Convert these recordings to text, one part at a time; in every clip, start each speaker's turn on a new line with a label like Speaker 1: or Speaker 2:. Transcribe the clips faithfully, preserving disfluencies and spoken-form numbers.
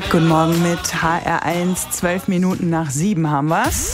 Speaker 1: Guten Morgen mit H R eins, zwölf Minuten nach sieben haben wir's.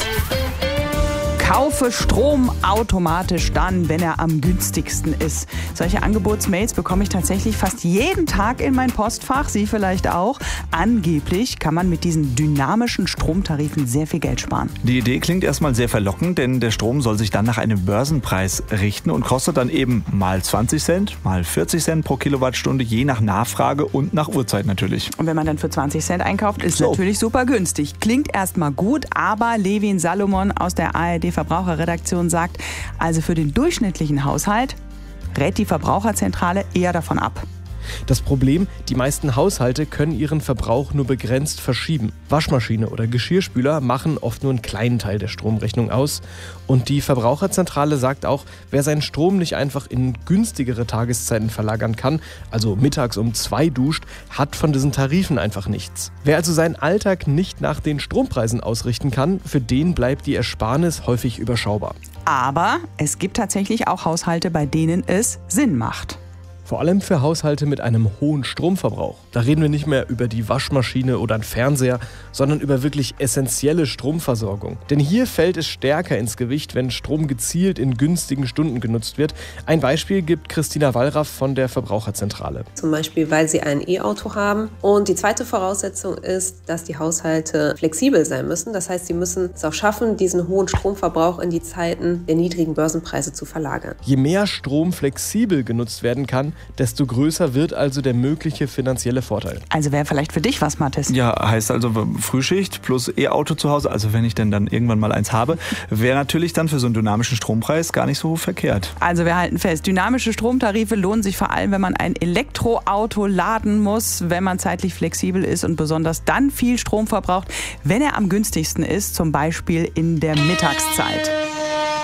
Speaker 1: Kaufe Strom automatisch dann, wenn er am günstigsten ist. Solche Angebotsmails bekomme ich tatsächlich fast jeden Tag in mein Postfach, Sie vielleicht auch. Angeblich kann man mit diesen dynamischen Stromtarifen sehr viel Geld sparen.
Speaker 2: Die Idee klingt erstmal sehr verlockend, denn der Strom soll sich dann nach einem Börsenpreis richten und kostet dann eben mal zwanzig Cent, mal vierzig Cent pro Kilowattstunde, je nach Nachfrage und nach Uhrzeit natürlich.
Speaker 1: Und wenn man dann für zwanzig Cent einkauft, ist
Speaker 2: so.
Speaker 1: natürlich super günstig. Klingt erstmal gut, aber Levin Salomon aus der A R D Verbraucherredaktion sagt, also für den durchschnittlichen Haushalt rät die Verbraucherzentrale eher davon ab.
Speaker 3: Das Problem, die meisten Haushalte können ihren Verbrauch nur begrenzt verschieben. Waschmaschine oder Geschirrspüler machen oft nur einen kleinen Teil der Stromrechnung aus. Und die Verbraucherzentrale sagt auch, wer seinen Strom nicht einfach in günstigere Tageszeiten verlagern kann, also mittags um zwei duscht, hat von diesen Tarifen einfach nichts. Wer also seinen Alltag nicht nach den Strompreisen ausrichten kann, für den bleibt die Ersparnis häufig überschaubar.
Speaker 1: Aber es gibt tatsächlich auch Haushalte, bei denen es Sinn macht.
Speaker 3: Vor allem für Haushalte mit einem hohen Stromverbrauch. Da reden wir nicht mehr über die Waschmaschine oder einen Fernseher, sondern über wirklich essentielle Stromversorgung. Denn hier fällt es stärker ins Gewicht, wenn Strom gezielt in günstigen Stunden genutzt wird. Ein Beispiel gibt Christina Wallraff von der Verbraucherzentrale.
Speaker 4: Zum Beispiel, weil sie ein E-Auto haben. Und die zweite Voraussetzung ist, dass die Haushalte flexibel sein müssen. Das heißt, sie müssen es auch schaffen, diesen hohen Stromverbrauch in die Zeiten der niedrigen Börsenpreise zu verlagern.
Speaker 3: Je mehr Strom flexibel genutzt werden kann, desto größer wird also der mögliche finanzielle Vorteil.
Speaker 1: Also wäre vielleicht für dich was, Mathis.
Speaker 2: Ja, heißt also Frühschicht plus E-Auto zu Hause, also wenn ich denn dann irgendwann mal eins habe, wäre natürlich dann für so einen dynamischen Strompreis gar nicht so verkehrt.
Speaker 1: Also wir halten fest, dynamische Stromtarife lohnen sich vor allem, wenn man ein Elektroauto laden muss, wenn man zeitlich flexibel ist und besonders dann viel Strom verbraucht, wenn er am günstigsten ist, zum Beispiel in der Mittagszeit.